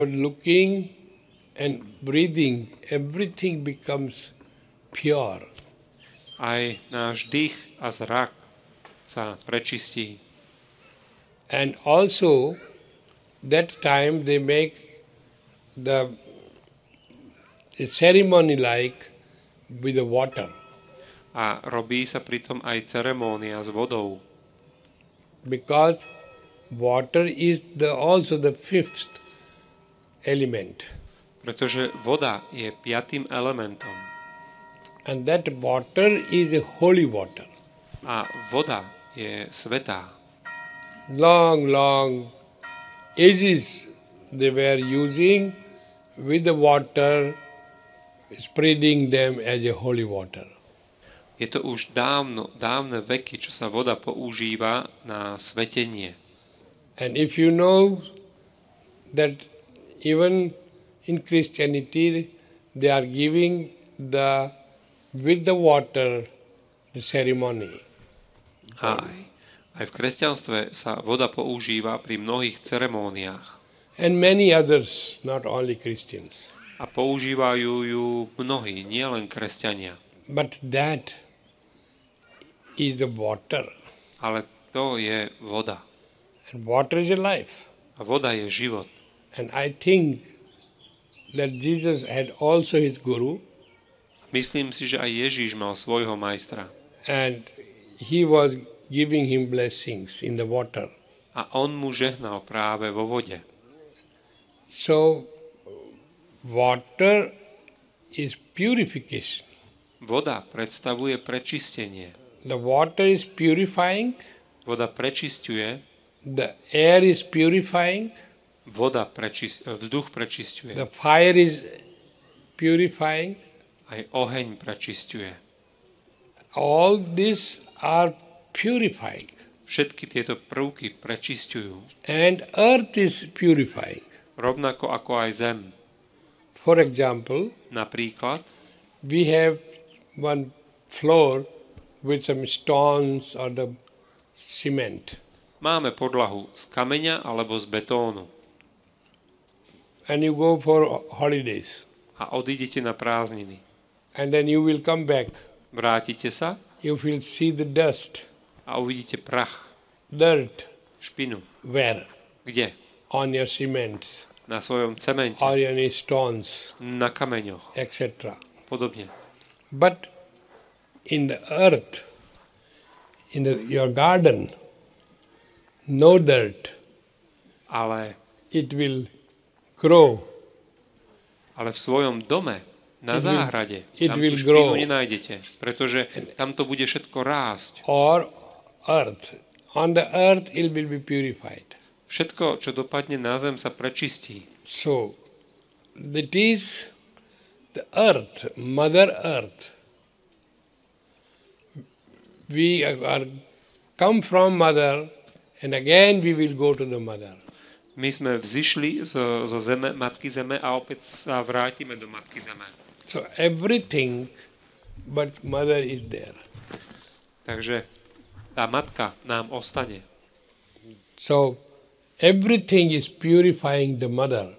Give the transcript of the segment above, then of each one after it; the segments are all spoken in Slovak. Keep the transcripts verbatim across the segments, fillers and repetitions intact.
looking and breathing, everything becomes pure. Aj náš dých a zrak sa prečistí. And also, that time they make the, the ceremony like with the water. A robí sa pritom aj ceremónia s vodou. Because water is the, also the fifth element. Pretože voda je piatým elementom. And that water is a holy water. A voda je svätá. Long, long ages they were using with the water, spreading them as a holy water. Je to už dávno, dávne veky, čo sa voda používa na svetenie. And if you know that even in Christianity they are giving the with the water the ceremony. A aj, aj v kresťanstve sa voda používa pri mnohých ceremóniách. And many others, not only Christians. A používajú ju mnohí, nielen kresťania. But that is the water. Ale to je voda. And water is a life. A voda je život. And I think that Jesus had also his guru. Myslím si, že aj Ježíš mal svojho majstra. And he was giving him blessings in the water. A on mu žehnal práve vo vode. So, water is purification. Voda predstavuje prečistenie. The water is purifying. Voda prečisťuje. The air is purifying. Voda prečist, vzduch prečisťuje. The fire is purifying. Aj oheň prečisťuje. All these are purifying. Všetky tieto prvky prečisťujú. And earth is purifying. Rovnako ako aj zem. For example, Napríklad, we have one floor with some stones or the cement. máme podlahu z kameňa alebo z betónu. And you go for holidays. A odídete na prázdniny. And then you will come back. Vrátite sa You will see the dust, a uvidíte prach, dirt. špinu. Where? Kde? On your cements, Na svojom cemente, or on your stones, na kameňoch, et cetera. podobne. But in the earth, in the, your garden, no dirt. Ale, It will grow. ale v svojom dome, na It will- záhrade, it tam will tú grow. špinu nenájdete, pretože tam to bude všetko rásť. Or earth. On the earth it will be purified. Všetko, čo dopadne na zem, sa prečistí. So, that is the earth, Mother Earth. We are come from Mother and again we will go to the Mother. My sme vzišli zo, zo zeme, Matky Zeme a opäť sa vrátime do Matky Zeme. So everything but Mother is there. Takže tá Matka nám ostane. So everything is purifying the Mother.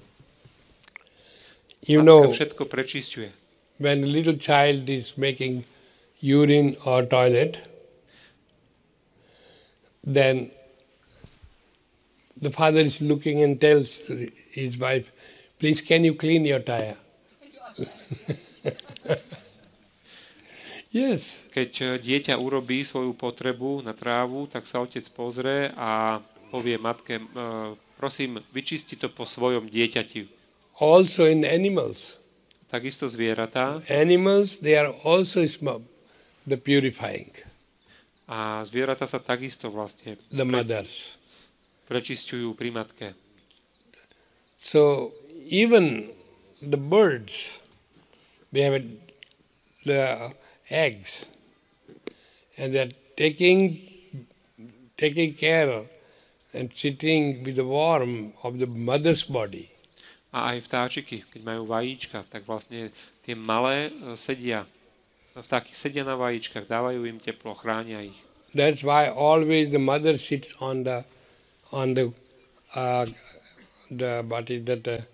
You Matka know, všetko prečisťuje. when a little child is making urine or toilet, then the father is looking and tells his wife, please can you clean your tire? Yes. Keď eh, dieťa urobí svoju potrebu na trávu, tak sa otec pozrie a povie matke, eh, prosím, vyčisti to po svojom dieťati. Also in animals. Takisto zvieratá. Animals, they are also sm- the purifying, A zvieratá sa takisto vlastne the mothers. prečisťujú pri matke. So even the birds, they have a, the eggs, and they're taking taking care and sitting with the warmth of the mother's body. A aj vtáčiky, keď majú vajíčka, tak vlastne tie malé eh, sedia, vtáky sedia na vajíčkach, dávajú im teplo, chránia ich. That's why always the mother sits on the on the uh, the what is that? Uh,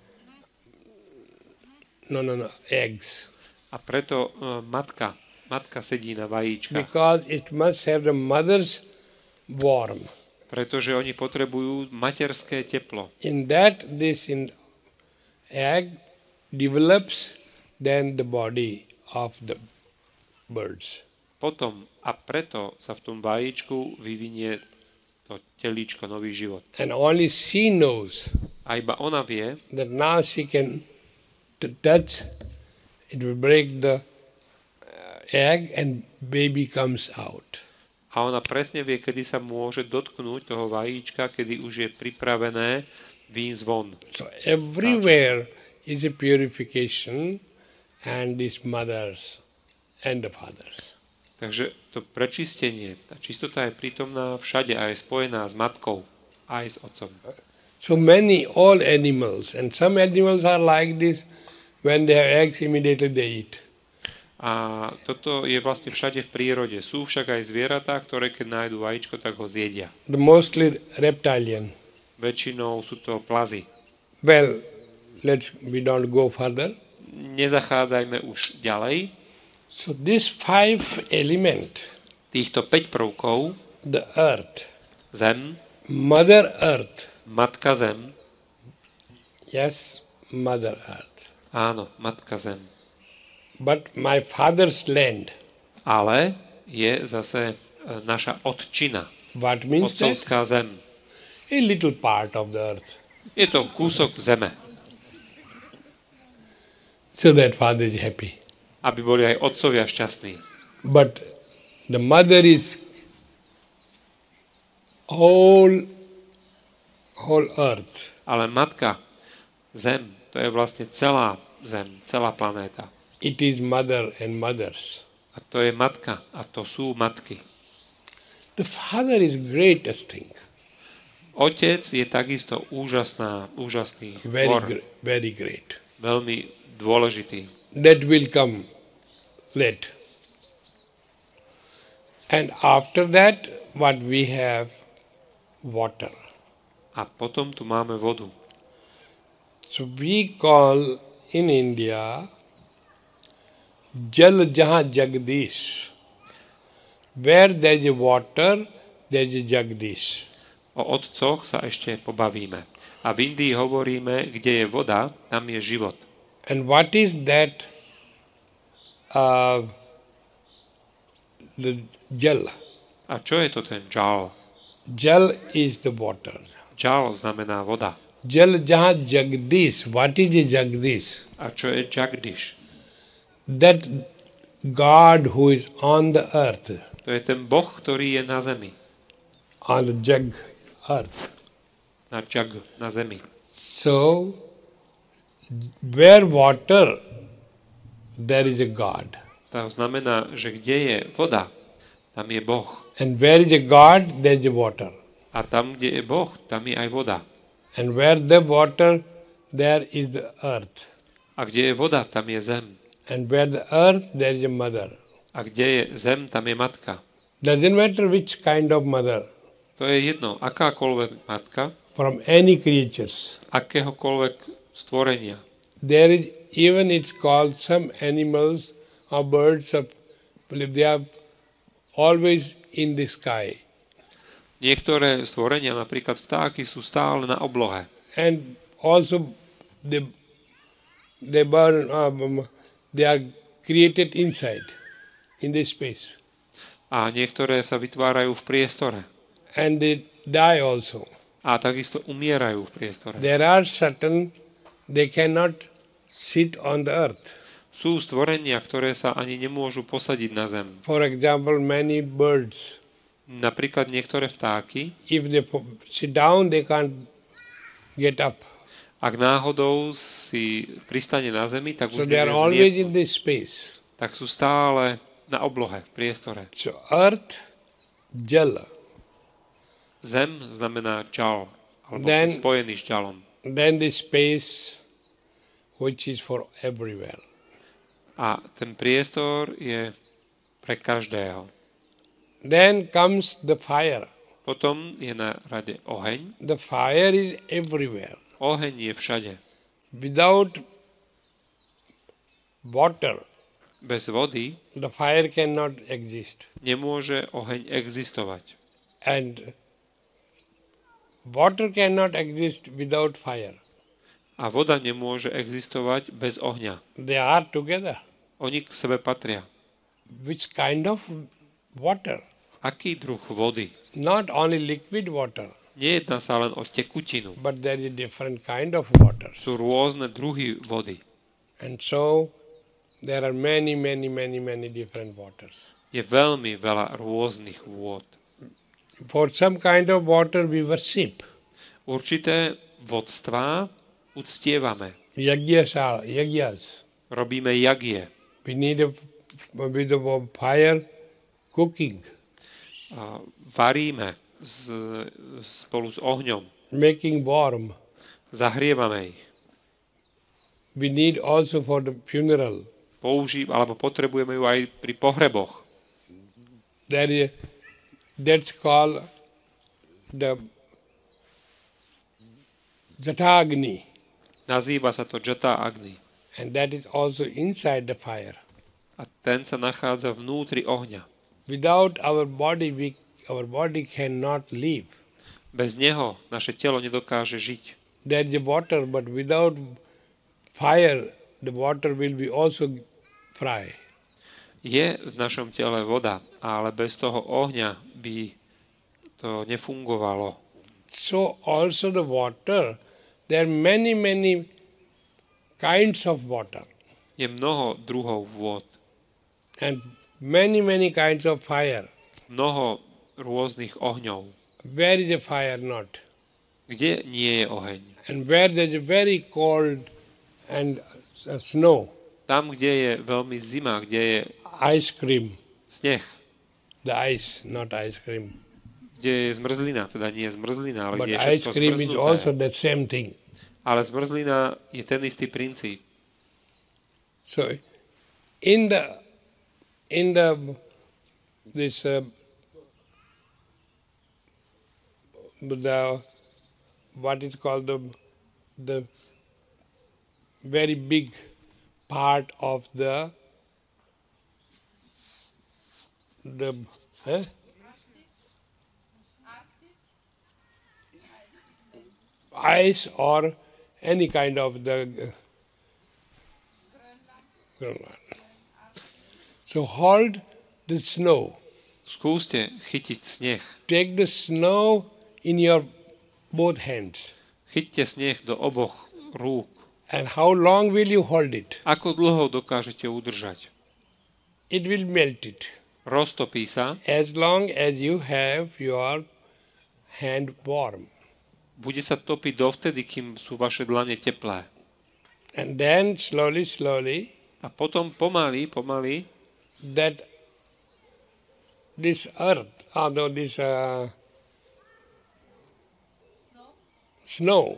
no, no, no, eggs. A preto uh, matka, matka sedí na vajíčkach. Because it must have the mother's warmth. Pretože oni potrebujú materské teplo. In that, this in egg develops then the body of the birds. Potom a preto sa v tom vajíčku vyvinie to telíčko, nový život. And only she knows A iba ona vie, that now she can to touch, it will break the egg and baby comes out. a ona presne vie, kedy sa môže dotknúť toho vajíčka, kedy už je pripravené výjsť von. So everywhere is a purification and is mothers and the fathers. Takže to prečistenie, tá čistota je prítomná všade a je spojená s matkou aj s otcom. So many, all animals, and some animals are like this, when they have eggs, immediately they eat. A toto je vlastne všade v prírode. Sú však aj zvieratá, ktoré keď nájdu vajíčko, tak ho zjedia. The mostly reptilian. Väčšinou sú to plazy. Well, let's, we don't go further. Nezachádzajme už ďalej. So this five element, Týchto päť prvkov, the earth, zem, Mother Earth, matka zem, yes, Mother Earth, áno, matka zem, but my father's land. ale je zase e, naša otčina, What means that? otcovská zem. A little part of the earth. Je to kúsok zeme, So that father is happy. aby boli aj otcovia šťastní. But the mother is whole, whole earth. Ale matka, zem, to je vlastne celá zem, celá planéta. It is mother and mothers. A to je matka, a to sú matky. The father is greatest thing. Otec je takisto úžasná, úžasný Very, tvor, gr- very great. veľmi dôležitý. That will come late. And after that, what we have, water. A potom tu máme vodu. So we call in India Jal Jahan Jagdish. Where there is water, there is Jagdish. O otcoch sa ešte pobavíme. A v Indii hovoríme, kde je voda, tam je život. And what is that? Uh, the Jal. A čo je to ten džal? Jal is the water. Džal znamená voda. Jal Jahan Jagdish. What is a Jagdish? A čo je Jagdish? That God who is on the earth, To je ten Boh, ktorý je na zemi. on the jag earth. Na Jag, na zemi. So, where water, there is a God. To znamená, že kde je voda, tam je Boh. And where is a God, there is a water. A tam, kde je Boh, tam je aj voda. And where the water, there is the earth. A kde je voda, tam je zem. And where the earth, there is a mother. A kde je zem, tam je matka. Doesn't matter which kind of mother, To je jedno, akákoľvek matka, from any creatures. akéhokoľvek stvorenia. There is, even it's called some animals or birds of, they are always in the sky. Niektoré stvorenia, napríklad vtáky, sú stále na oblohe. And also they, they burn, um, they are created inside, in the space. A niektoré sa vytvárajú v priestore. And they die also. A takisto umierajú v priestore. There are certain, they cannot sit on the earth. Sú stvorenia, ktoré sa ani nemôžu posadiť na zem. For example, many birds, Napríklad niektoré vtáky, if they po- sit down, they can't get up. ak náhodou si pristane na zemi, tak So už they are nevie always zlietnúť. in this space. Tak sú stále na oblohe, v priestore. So earth, jala. Zem znamená džal, alebo Then- spojený s džalom. Then the space which is for everywhere. A ten priestor je pre každého. Then comes the fire. Potom je na rade oheň. The fire is everywhere. Oheň je všade. Without water, Bez vody the fire cannot exist. nemôže oheň existovať. And water cannot exist without fire. A voda nemôže existovať bez ohňa. They are together. Oni k sebe patria. Which kind of water? Aký druh vody? Not only liquid water, Nejedná sa len o tekutinu. but there is different kind of waters. Sú rôzne druhy vody. And so there are many, many, many, many different waters. Je veľmi veľa rôznych vôd. For some kind of water we worship. Určité vodstvá uctievame. Yagyas, yagyas. Robíme jagie. We need a, with the fire cooking, A varíme s, spolu s ohňom. making warm. Zahrievame ich. We need also for the funeral. Použí, alebo potrebujeme ju aj pri pohreboch. There is, that's called the Jatagni, Nazýva sa to Jata Agni. and that is also inside the fire. A ten sa nachádza vnútri ohňa. Without our body, we, our body cannot live. Bez neho naše telo nedokáže žiť. There is water, but without fire, the water will be also fry. Je v našom tele voda, ale bez toho ohňa by to nefungovalo. So also the water, there are many, many kinds of water Je mnoho druhov vôd, and many, many kinds of fire. mnoho rôznych ohňov. Where is the fire not? Kde nie je oheň? And where there is a very cold and uh, snow, Tam, kde je veľmi zima, kde je ice cream, sneh, the ice, not ice cream. kde je zmrzlina, teda nie je zmrzlina, ale But kde je ice všetko cream is zmrznuté. also the same thing. Ale zmrzlina je ten istý princíp. So in the in the this uh, the what is called the the very big part of the the eh? ice or any kind of the uh, Greenland. So hold the snow. Skúste chytiť sneh. Take the snow in your both hands. Chyťte sneh do oboch rúk. And how long will you hold it? Ako dlho dokážete udržať? It will melt it. Roztopí sa, As long as you have your hand warm. bude sa topiť dovtedy, kým sú vaše dlane teplé. And then slowly, slowly, A potom pomaly, pomaly that this earth, or no, this uh, snow,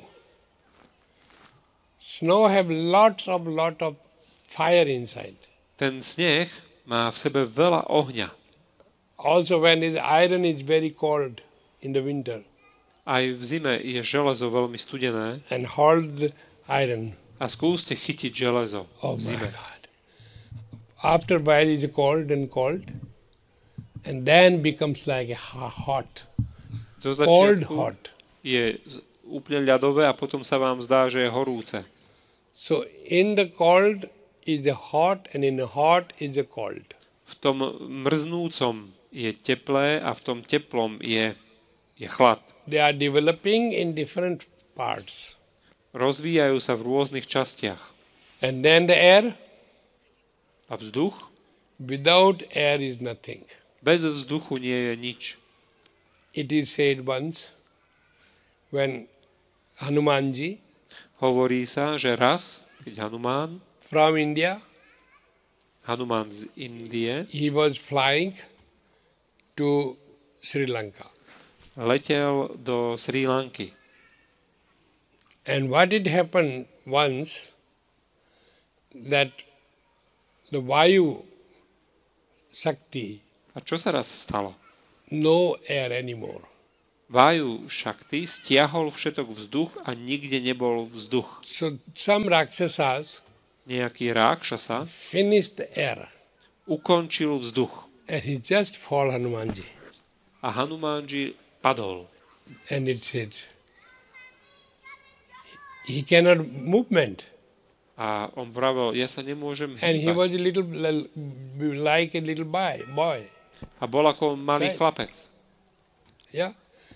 snow have lots of, lot of fire inside. ten sneh má v sebe veľa ohňa. Also when the iron is very cold in the winter Aj v zime je železo veľmi studené and hold the iron. a skúste chytiť železo Oh v my zime. God. After while it is cold and cold and then becomes like a ho- hot, Do cold začiatku hot. je z- úplne ľadové a potom sa vám zdá, že je horúce. So in the cold is the hot and in the hot is the cold. V tom mrznúcom je teplé a v tom teplom je, je chlad. They are developing in different parts. Rozvíjajú sa v rôznych častiach. And then the air, A vzduch? without air is nothing. Bez vzduchu nie je nič. It is said once when Hanumanji Hovorí sa, že raz, keď Hanumán, from India, Hanumán z Indie, he was flying to Sri Lanka. letel do Srí Lanky. And what did happen once that the Vayu Shakti, A čo sa raz stalo? no air anymore. Vayu Shakti stiahol všetok vzduch a nikde nebol vzduch. So some Rakshasas Nejaký Rákšasa finished the air ukončil vzduch and he just fall Hanumanji. a Hanumanji padol. And it said, he cannot movement. A on vravel, ja sa nemôžem And he hýbať. was a little like a little boy. boy. A bol ako malý Right. chlapec. Yeah.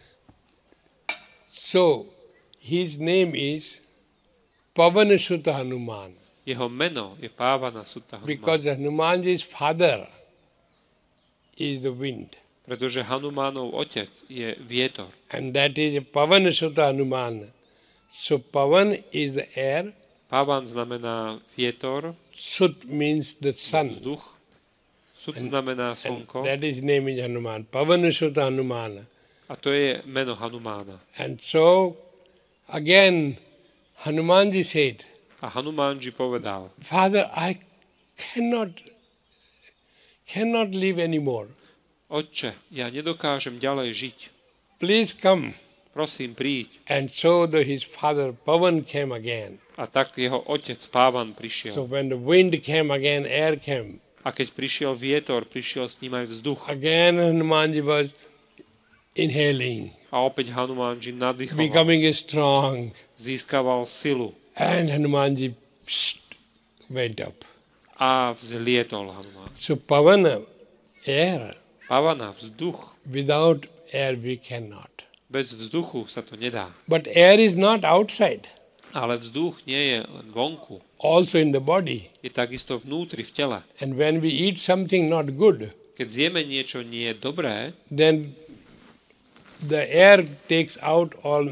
So his name is Pavanasuta Hanuman. Jeho meno je Pávana Sutta Hanuman. Because Hanumanji's father is the wind. Pretože Hanumánov otec je vietor. And that is Pavanasuta Hanuman. So Pavan is the air. Pavan znamená vietor, Sut means the sun. vzduch. Sut znamená And slnko. that is name is Hanuman. Pavanasuta Hanuman. A to je meno Hanumána. And so again Hanumanji said, A Hanumanji povedal, Father, I cannot cannot live anymore. Otče, ja nedokážem ďalej žiť. Please come. Prosím, príď. And so the, his father Pavan came again. A tak jeho otec Pávan prišiel. So when the wind came again, air came. A keď prišiel vietor, prišiel s ním aj vzduch. Again Hanumanji was inhaling, A opäť Hanumanji nadýchoval, becoming strong. získaval silu And Hanumanji psst, went up. a vzlietol Hanuman. So Pavana, air, Pavana, vzduch. without air we cannot. Bez vzduchu sa to nedá. But air is not outside, Ale vzduch nie je len vonku. also in the body. Je takisto vnútri v tele. And when we eat something not good, Keď zjeme niečo nie dobré, then the air takes out all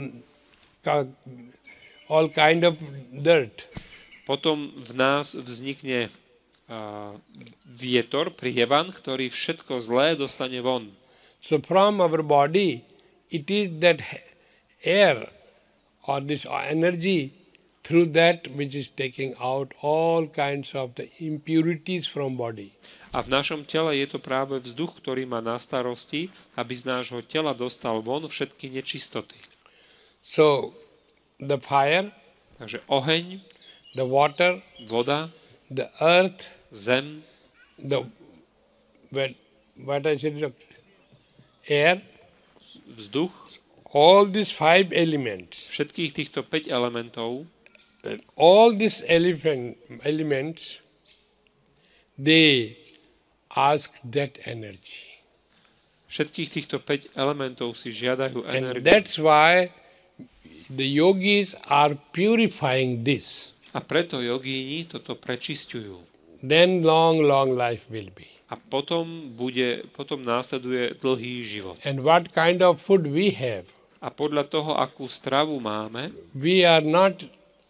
all kind of dirt. potom v nás vznikne uh, vietor, prievan, ktorý všetko zlé dostane von. So from our body, it is that air or this energy through that which is taking out all kinds of the impurities from body. A v našom tele je to práve vzduch, ktorý má na starosti, aby z nášho tela dostal von všetky nečistoty. So the fire, Takže oheň, the water, voda, the earth, zem, the what, what I said, the air, vzduch, all these five elements, všetkých týchto päť elementov, all these elephant, elements, they ask that energy. všetkých týchto päť elementov si žiadajú And energiu. that's why the yogis are purifying this. A preto jogíni toto prečisťujú. Then long, long life will be. A potom, bude, potom následuje dlhý život. And what kind of food we have? A podľa toho, akú stravu máme, We are not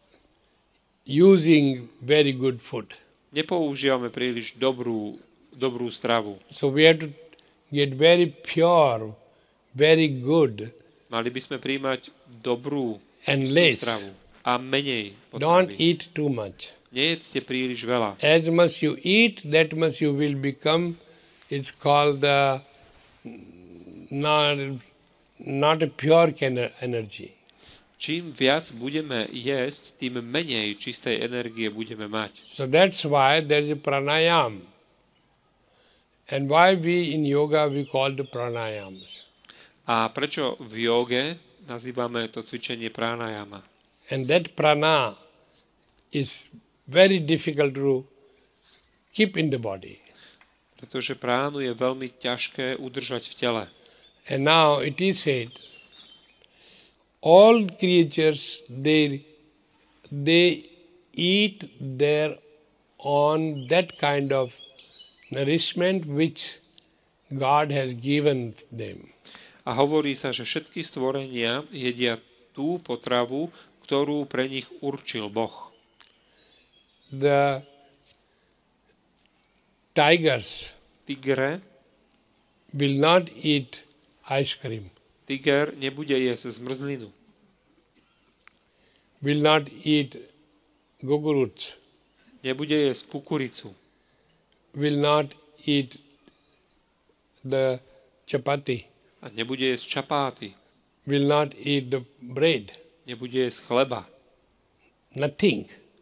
using very good food. nepoužívame príliš dobrú, dobrú stravu. So we have to get very pure, very good, Mali by sme príjmať dobrú and čistú less. stravu a menej Don't potreby. eat too much. Nejedzte príliš veľa. As much you eat, that much you will become, it's called the not, not a pure can- energy. Čím viac budeme jesť, tým menej čistej energie budeme mať. So that's why there is a pranayam. And why we in yoga we call the pranayams. A prečo v joge nazývame to cvičenie pranayama? And that prana is very difficult to keep in the body. Pretože pránu je veľmi ťažké udržať v tele. And now it is said, all creatures, they, they eat their on that kind of nourishment which God has given them. A hovorí sa, že všetky stvorenia jedia tú potravu, ktorú pre nich určil Boh. The tigers Tigre, will not eat ice cream, tiger nebude jesť zmrzlinu, will not eat gogurut, nebude jesť kukuricu, will not eat the chapati, a nebude jesť čapáty, will not eat the bread. Nebude jesť chleba. Nothing.